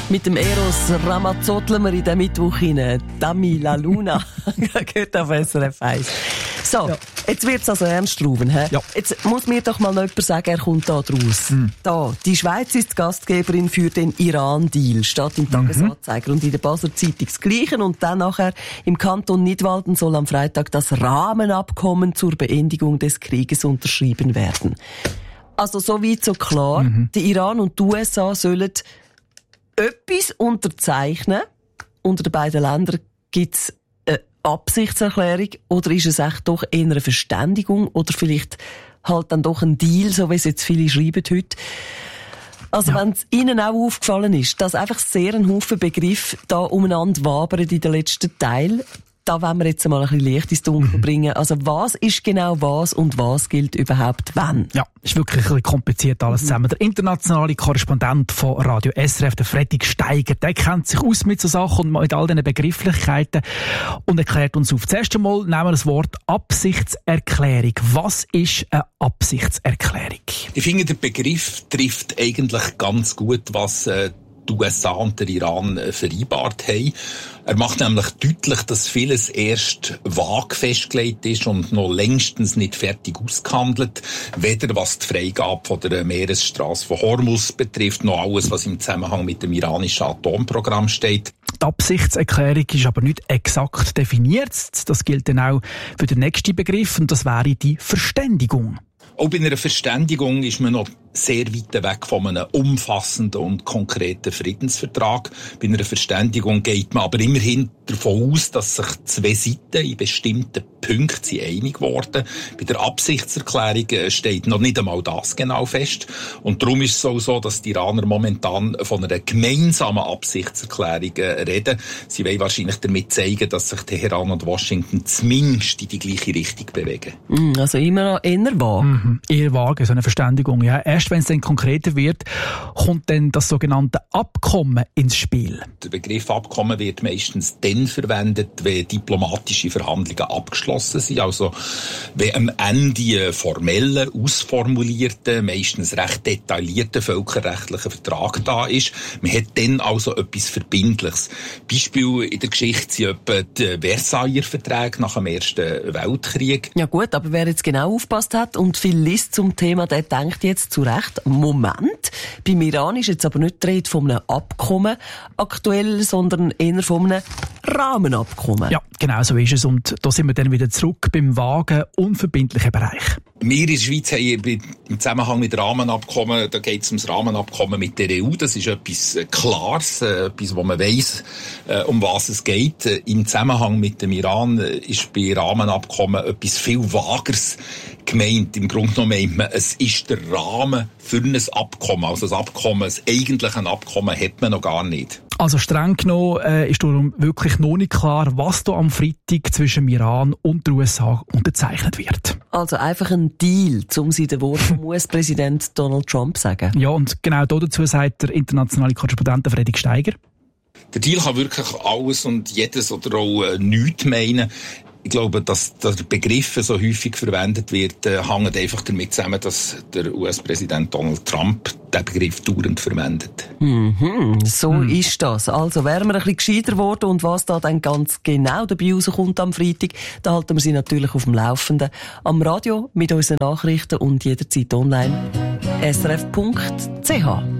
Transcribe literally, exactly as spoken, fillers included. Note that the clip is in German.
Mit dem Eros Ramazzottler wir in den Mittwoch hinein. Dami la Luna. Gehört auf S R F eins. So, ja. Jetzt wird's also ernst, Ruben. He? Ja. Jetzt muss mir doch mal noch jemand sagen, er kommt da draus. Mhm. Da, die Schweiz ist Gastgeberin für den Iran-Deal. Steht im Tagesanzeiger mhm. und in der Basler Zeitung das Gleiche. Und dann nachher im Kanton Nidwalden soll am Freitag das Rahmenabkommen zur Beendigung des Krieges unterschrieben werden. Also so weit, so klar. Mhm. Der Iran und die U S A sollen etwas unterzeichnen. Unter den beiden Ländern gibt's eine Absichtserklärung, oder ist es echt doch eher eine Verständigung oder vielleicht halt dann doch ein Deal, so wie es jetzt viele schreiben heute. Also ja. Wenn es Ihnen auch aufgefallen ist, dass einfach sehr ein Haufen Begriffe da umeinander wabern in den letzten Teil, da wollen wir jetzt mal ein bisschen Licht ins Dunkel mhm. bringen. Also was ist genau was und was gilt überhaupt wann? Ja, ist wirklich ein bisschen kompliziert alles mhm. zusammen. Der internationale Korrespondent von Radio S R F, der Freddy Steiger, der kennt sich aus mit so Sachen und mit all diesen Begrifflichkeiten und erklärt uns auf. Zuerst einmal nehmen wir das Wort Absichtserklärung. Was ist eine Absichtserklärung? Ich finde, der Begriff trifft eigentlich ganz gut, was äh, die U S A und der Iran äh, vereinbart haben. Er macht nämlich deutlich, dass vieles erst vage festgelegt ist und noch längstens nicht fertig ausgehandelt. Weder was die Freigabe von der Meeresstraße von Hormuz betrifft, noch alles, was im Zusammenhang mit dem iranischen Atomprogramm steht. Die Absichtserklärung ist aber nicht exakt definiert. Das gilt dann auch für den nächsten Begriff, und das wäre die Verständigung. Auch bei einer Verständigung ist man noch sehr weit weg von einem umfassenden und konkreten Friedensvertrag. Bei einer Verständigung geht man aber immerhin davon aus, dass sich zwei Seiten in bestimmten Punkten einig geworden. Bei der Absichtserklärung steht noch nicht einmal das genau fest. Und darum ist es auch so, dass die Iraner momentan von einer gemeinsamen Absichtserklärung reden. Sie wollen wahrscheinlich damit zeigen, dass sich Teheran und Washington zumindest in die gleiche Richtung bewegen. Also immer noch eher vage. Mhm. Eher vage, so eine Verständigung, ja. Erst wenn es dann konkreter wird, kommt dann das sogenannte Abkommen ins Spiel. Der Begriff Abkommen wird meistens dann verwendet, wenn diplomatische Verhandlungen abgeschlossen sind. Also wenn am Ende ein formeller, ausformulierter, meistens recht detaillierter völkerrechtlicher Vertrag da ist. Man hat dann also etwas Verbindliches. Beispiel in der Geschichte sind etwa die Versailler Verträge nach dem Ersten Weltkrieg. Ja gut, aber wer jetzt genau aufgepasst hat und viel liest zum Thema, der denkt jetzt zu Recht, Moment, beim Iran ist jetzt aber nicht die Rede von einem Abkommen aktuell, sondern eher von einem Rahmenabkommen. Ja, genau so ist es. Und da sind wir dann wieder zurück beim vagen, unverbindlichen Bereich. Wir in der Schweiz haben im Zusammenhang mit Rahmenabkommen, da geht es ums Rahmenabkommen mit der E U. Das ist etwas Klares, etwas, wo man weiss, um was es geht. Im Zusammenhang mit dem Iran ist bei Rahmenabkommen etwas viel Vageres gemeint. Im Grunde genommen meint man, es ist der Rahmen für ein Abkommen. Also das Abkommen, das eigentliche Abkommen hat man noch gar nicht. Also streng genommen äh, ist darum wirklich noch nicht klar, was da am Freitag zwischen dem Iran und den U S A unterzeichnet wird. Also einfach ein Deal, um sie den Wort vom U S-Präsident Donald Trump zu sagen. Ja, und genau dazu sagt der internationale Korrespondent Freddy Steiger. Der Deal kann wirklich alles und jedes oder auch äh, nichts meinen. Ich glaube, dass der Begriff so häufig verwendet wird, äh, hängt einfach damit zusammen, dass der U S-Präsident Donald Trump den Begriff dauernd verwendet. Mhm, so mhm. ist das. Also wären wir ein bisschen gescheiter geworden und was da dann ganz genau dabei rauskommt am Freitag, da halten wir Sie natürlich auf dem Laufenden. Am Radio mit unseren Nachrichten und jederzeit online. S R F Punkt C H